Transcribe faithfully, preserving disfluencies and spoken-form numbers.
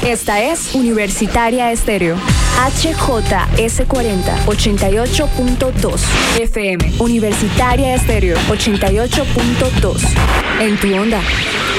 Esta es Universitaria Estéreo. H J S cuarenta, ochenta y ocho punto dos F M. Universitaria Estéreo, ochenta y ocho punto dos. En tu onda.